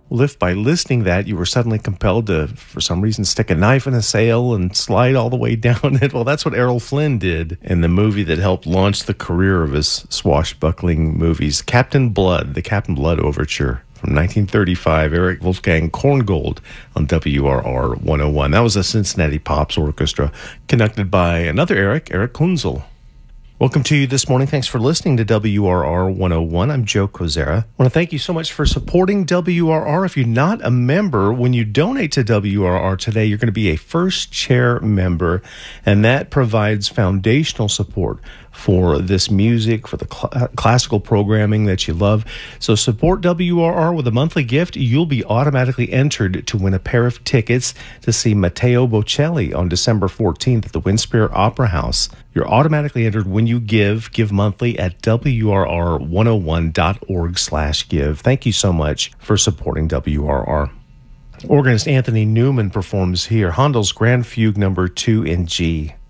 Well, if by listening that you were suddenly compelled to, for some reason, stick a knife in a sail and slide all the way down it, well, that's what Errol Flynn did in the movie that helped launch the career of his swashbuckling movies, Captain Blood, the Captain Blood Overture. From 1935, Eric Wolfgang Korngold on WRR 101. That was a Cincinnati Pops Orchestra, conducted by another Eric Kunzel. Welcome to you this morning. Thanks for listening to WRR 101. I'm Joe Kozera. I want to thank you so much for supporting WRR. If you're not a member, when you donate to WRR today, you're going to be a first chair member, and that provides foundational support for this music, for the classical programming that you love. So support WRR with a monthly gift. You'll be automatically entered to win a pair of tickets to see Matteo Bocelli on December 14th at the Winspear Opera House. You're automatically entered when you give monthly at WRR101.org/give. Thank you so much for supporting WRR. Organist Anthony Newman performs here Handel's Grand Fugue No. 2 in G.